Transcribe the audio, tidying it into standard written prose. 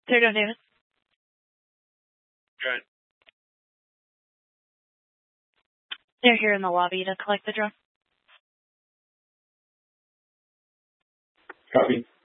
They're doing Davis. Good. They're here in the lobby to collect the drone. Copy.